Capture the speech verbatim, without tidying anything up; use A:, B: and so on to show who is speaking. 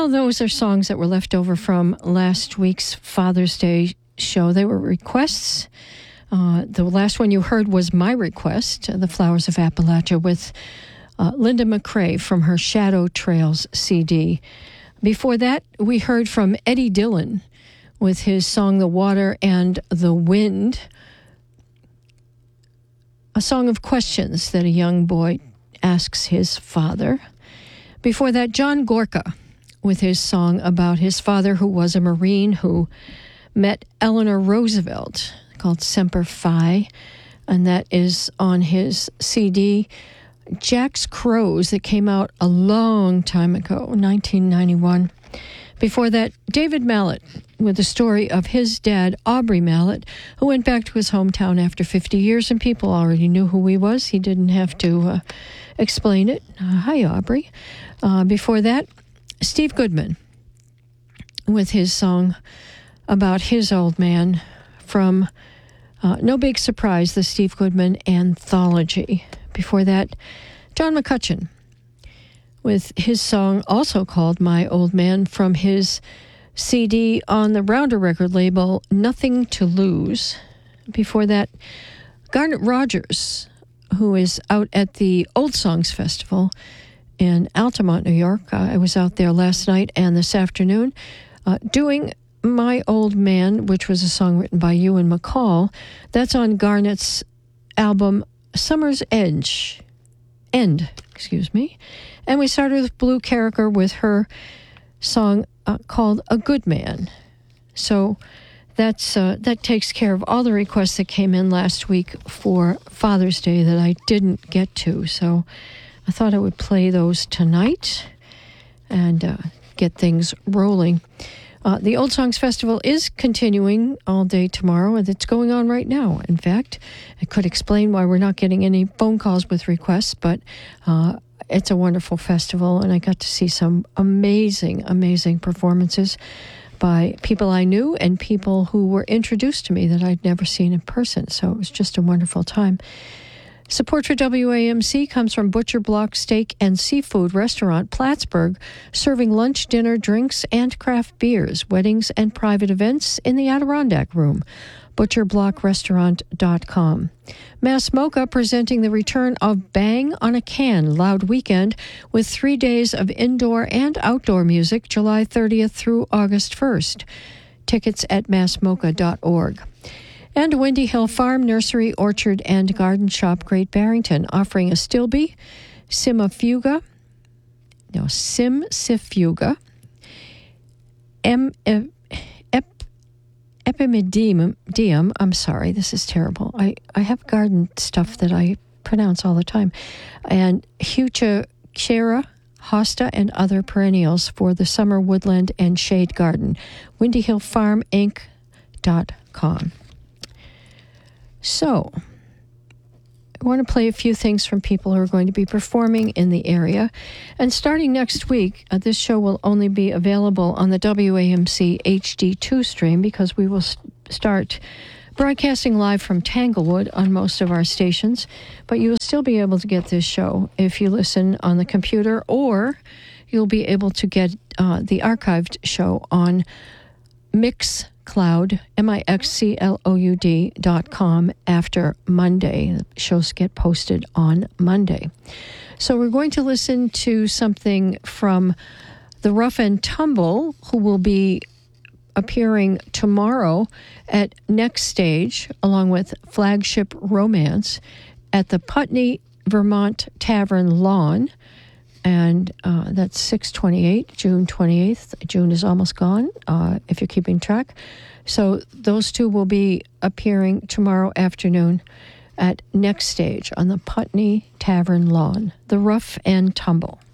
A: Well, those are songs that were left over from last week's Father's Day show. They were requests. Uh, the last one you heard was my request, The Flowers of Appalachia, with uh, Linda McCrae from her Shadow Trails C D. Before that, we heard from Eddie Dillon with his song The Water and the Wind, a song of questions that a young boy asks his father. Before that, John Gorka with his song about his father, who was a Marine who met Eleanor Roosevelt, called Semper Fi, and that is on his C D, Jack's Crows, that came out a long time ago, nineteen ninety-one. Before that, David Mallet with the story of his dad, Aubrey Mallet, who went back to his hometown after fifty years, and people already knew who he was. He didn't have to uh, explain it. Uh, hi, Aubrey. Uh, before that, Steve Goodman with his song about his old man from uh, No Big Surprise, the Steve Goodman Anthology. Before that, John McCutcheon with his song also called My Old Man from his C D on the Rounder record label, Nothing to Lose. Before that, Garnet Rogers, who is out at the Old Songs Festival in Altamont, New York. Uh, I was out there last night and this afternoon uh, doing My Old Man, which was a song written by Ewan McCall. That's on Garnet's album Summer's Edge. End, excuse me. And we started with Blue Carricker with her song uh, called A Good Man. So that's uh, that takes care of all the requests that came in last week for Father's Day that I didn't get to. So I thought I would play those tonight and uh, get things rolling. Uh, the Old Songs Festival is continuing all day tomorrow, and it's going on right now. In fact, I could explain why we're not getting any phone calls with requests, but uh, it's a wonderful festival, and I got to see some amazing, amazing performances by people I knew and people who were introduced to me that I'd never seen in person. So it was just a wonderful time. Support for W A M C comes from Butcher Block Steak and Seafood Restaurant, Plattsburgh, serving lunch, dinner, drinks, and craft beers, weddings, and private events in the Adirondack Room. butcher block restaurant dot com. Mass Mocha presenting the return of Bang on a Can Loud Weekend with three days of indoor and outdoor music, July thirtieth through August first. Tickets at mass mocha dot org. And Windy Hill Farm, Nursery, Orchard, and Garden Shop, Great Barrington, offering a Stilby, Simafuga, no, Simsifuga, M, ep, Epimedium, I'm sorry, this is terrible. I, I have garden stuff that I pronounce all the time. And Heuchera, hosta, and other perennials for the summer woodland and shade garden. windy hill farm inc dot com. So, I want to play a few things from people who are going to be performing in the area. And starting next week, uh, this show will only be available on the W A M C H D two stream because we will st- start broadcasting live from Tanglewood on most of our stations. But you will still be able to get this show if you listen on the computer, or you'll be able to get uh, the archived show on Mixcloud, M I X C L O U D dot com after Monday. The shows get posted on Monday. So we're going to listen to something from the Rough and Tumble, who will be appearing tomorrow at Next Stage, along with Flagship Romance, at the Putney, Vermont Tavern Lawn. And uh, that's six twenty-eight, June twenty-eighth. June is almost gone, uh, if you're keeping track. So those two will be appearing tomorrow afternoon at Next Stage on the Putney Tavern Lawn, the Rough and Tumble.